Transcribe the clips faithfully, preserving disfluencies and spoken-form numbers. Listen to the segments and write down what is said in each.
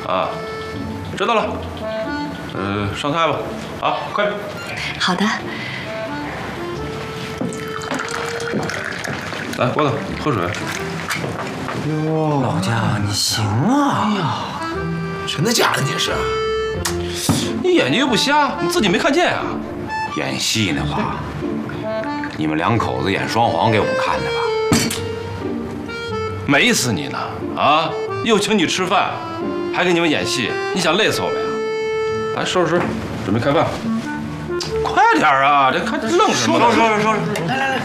啊，知道了。呃，上菜吧，啊，快点。 好的。 来，郭子，喝水。 哟，老家你行啊！ 哎呀，真的假的？你是？ 你眼睛又不瞎，你自己没看见啊？ 演戏呢吧？你们两口子演双簧给我们看的吧？ 美死你呢！啊，又请你吃饭，还给你们演戏，你想累死我们呀？来，收拾拾，准备开饭。快点啊！这看这愣什么？ 收拾收拾收拾！来来来。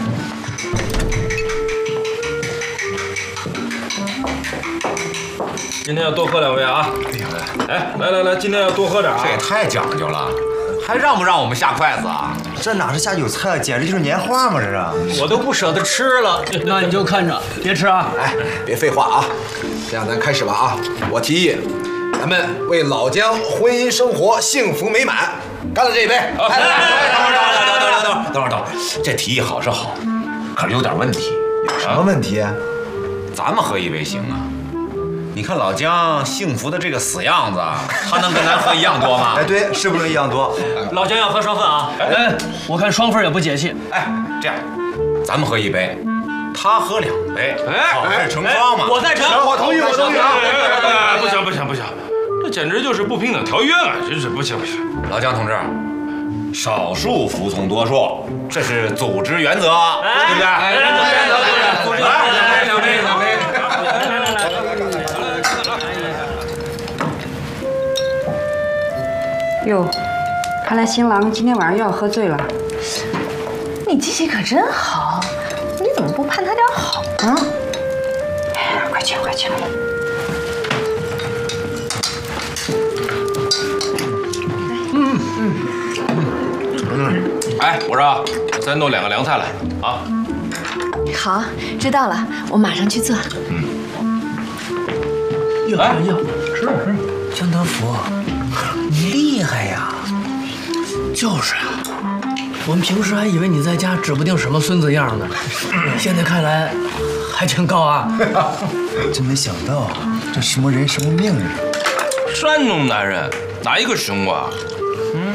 今天要多喝两杯啊！哎，来来来，今天要多喝点啊！ 这也太讲究了，还让不让我们下筷子啊？ 这哪是下酒菜，简直就是年画嘛！这是， 我都不舍得吃了，那你就看着别吃啊！ 哎，别废话啊！这样咱开始吧啊！我提议，咱们为老姜婚姻生活幸福美满干了这一杯！来来来， 等会儿等会儿等会儿等会儿等会儿等会儿，这提议好是好，可是有点问题。 有什么问题啊？ 咱们喝一杯行啊？你看老姜幸福的这个死样子，他能跟咱喝一样多吗？ 哎，对，是不能一样多。 老姜要喝双份啊！哎，我看双份也不解气。 哎，这样，咱们喝一杯，他喝两杯，好事成双嘛。 我赞成， 我同意，我同意啊！ 哎，不行不行不行，这简直就是不平等条约嘛！真是不行不行。 老姜同志，少数服从多数，这是组织原则，对不对？ 来来来来，组织原则，来两杯两杯。 哟，看来新郎今天晚上又要喝醉了。 你记性可真好，你怎么不盼他点好呢？ 哎，快去快去！ 嗯嗯嗯。哎，我说，再弄两个凉菜来啊！ 好，知道了，我马上去做。 嗯。 哟哎哟，是是，江德福，你厉害呀！就是啊，我们平时还以为你在家指不定什么孙子样呢，现在看来还挺高啊。 真没想到，这什么人什么命啊！ 山东男人哪一个凶啊？嗯。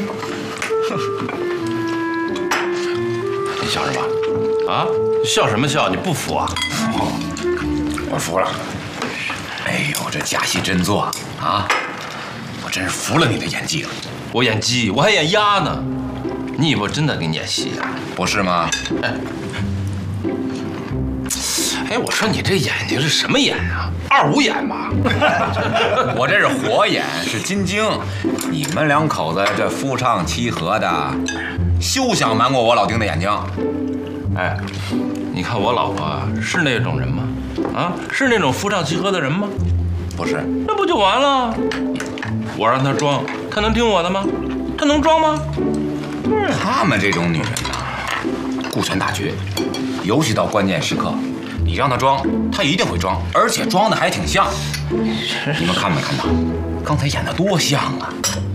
你笑什么？啊？笑什么笑？你不服啊？ 我服了。哎呦，这假戏真做啊！我真是服了你的演技了。 我演鸡，我还演鸭呢。你以为我真的给你演戏啊？ 不是吗？ 哎，哎，我说你这眼睛是什么眼啊？二五眼吧？ 我这是火眼，是金睛。你们两口子这夫唱妻和的，休想瞒过我老丁的眼睛。 哎，你看我老婆是那种人吗？啊，是那种夫唱妻和的人吗？ 不是， 那不就完了？我让她装，她能听我的吗？她能装吗？ 他们这种女人呐，顾全大局，尤其到关键时刻，你让她装，她一定会装，而且装的还挺像。你们看没看到？刚才演的多像啊！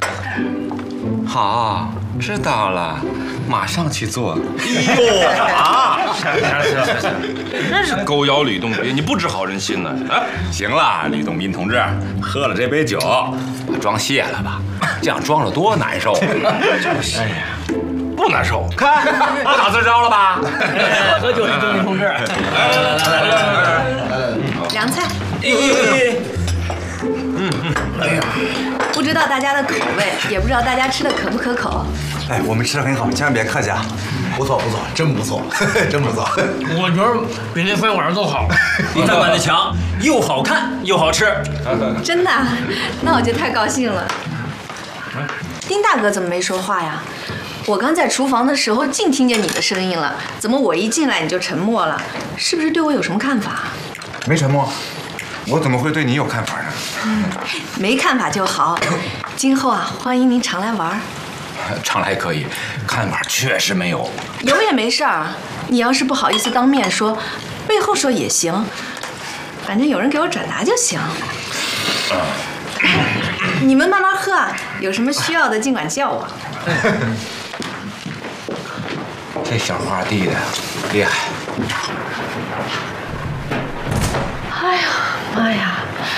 好，知道了，马上去做。哎呦啊！ 行行行行，真是狗咬吕洞宾，你不知好人心呢！啊， 行了，吕洞宾同志，喝了这杯酒，把妆卸了吧，这样装着多难受。 就是，哎呀，不难受。 看，打自招了吧？ 喝酒，吕洞宾同志。来来来来来来， 凉菜。 嗯嗯，哎呀， 不知道大家的口味，也不知道大家吃的可不可口。 哎，我们吃的很好，千万别客气啊！ 不错不错，真不错，真不错。 我觉得比那饭馆都好，比饭馆的强，又好看又好吃。 真的？那我就太高兴了。丁大哥怎么没说话呀？我刚在厨房的时候净听见你的声音了，怎么我一进来你就沉默了？是不是对我有什么看法？ 没沉默，我怎么会对你有看法呢？ 嗯，没看法就好。今后啊，欢迎您常来玩。 常来可以，看法确实没有。 有也没事儿，你要是不好意思当面说，背后说也行，反正有人给我转达就行。你们慢慢喝啊，有什么需要的尽管叫我。 这小花递的厉害。 哎呀妈呀！